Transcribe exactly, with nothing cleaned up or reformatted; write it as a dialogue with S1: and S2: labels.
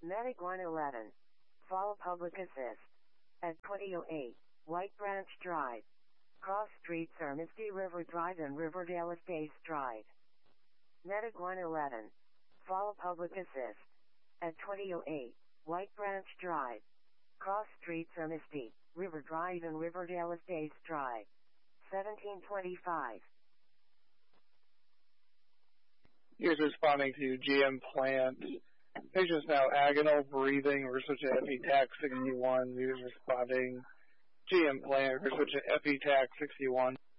S1: Medic one eleven. Fall Public Assist. At twenty oh eight, White Branch Drive. Cross streets are Misty River Drive and Riverdale Estates Drive. Medic one eleven. Fall Public Assist. At twenty oh eight, White Branch Drive. Cross streets are Misty, River Drive and Riverdale Estates Drive. seventeen twenty-five.
S2: Here's responding to G M plant. Patient's now agonal breathing. We're switching to F E T A C sixty-one. Here's responding G M plant. We're switching to F E T A C sixty-one.